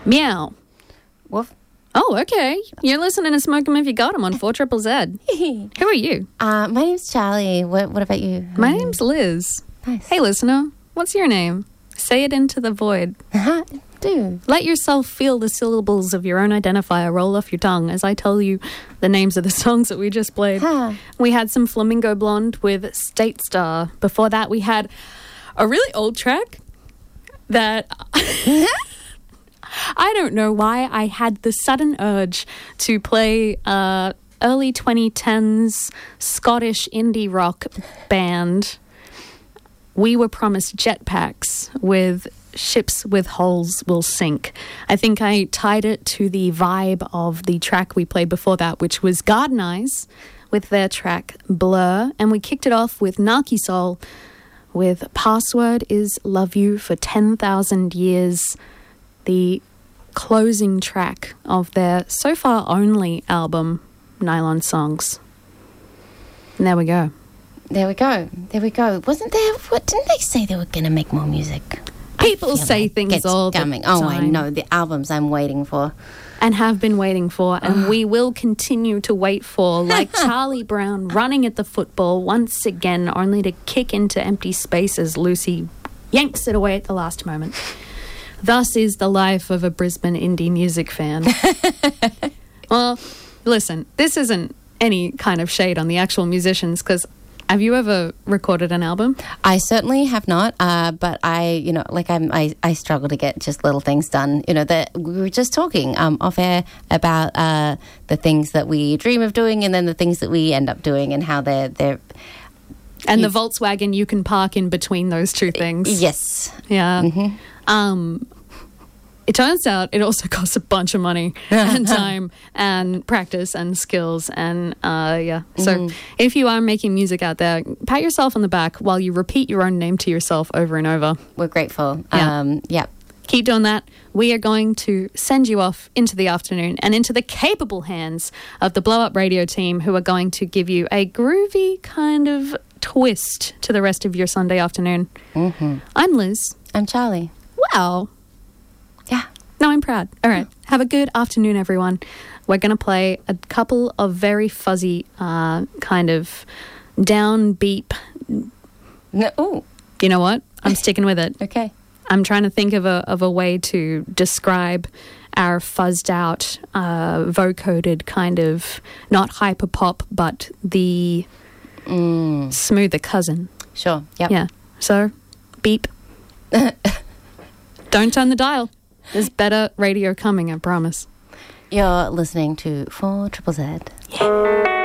Meow. Woof. Oh, okay. You're listening to Smoke 'Em If You Got 'Em on 4ZZZ. Who are you? My name's Charlie. What about you? My name's Liz. Nice. Hey, listener. What's your name? Say it into the void. Do. Let yourself feel the syllables of your own identifier roll off your tongue as I tell you the names of the songs that we just played. Huh. We had some Flamingo Blonde with State Star. Before that, we had a really old track that I don't know why I had the sudden urge to play early 2010s Scottish indie rock band. We Were Promised Jetpacks with Ships with Holes Will Sink. I think I tied it to the vibe of the track we played before that, which was Garden Eyes with their track Blur. And we kicked it off with Narky Soul with Password is Love You for 10,000 Years, the closing track of their so far only album, Nylon Songs. And there we go. There we go. Wasn't there... didn't they say they were going to make more music? People say things all the time. Oh, I know. The albums I'm waiting for. And have been waiting for, and we will continue to wait for, like Charlie Brown running at the football once again, only to kick into empty space as Lucy yanks it away at the last moment. Thus is the life of a Brisbane indie music fan. Well, listen, this isn't any kind of shade on the actual musicians, because have you ever recorded an album? I certainly have not, but I struggle to get just little things done. You know, we were just talking off air about the things that we dream of doing and then the things that we end up doing and how they're and the Volkswagen you can park in between those two things. Yes. Yeah. Mm-hmm. It turns out it also costs a bunch of money and time and practice and skills and So if you are making music out there, pat yourself on the back while you repeat your own name to yourself over and over. We're grateful. Yeah. Keep doing that. We are going to send you off into the afternoon and into the capable hands of the Blow Up Radio team, who are going to give you a groovy kind of twist to the rest of your Sunday afternoon. Mm-hmm. I'm Liz. I'm Charlie. Wow. Yeah. No, I'm proud. All right. Have a good afternoon, everyone. We're going to play a couple of very fuzzy kind of down beep. No, ooh. You know what? I'm sticking with it. Okay. I'm trying to think of a way to describe our fuzzed out, vocoded kind of, not hyper pop, but the smoother cousin. Sure. Yep. Yeah. So, beep. Don't turn the dial. There's better radio coming, I promise. You're listening to 4ZZZ. Yeah.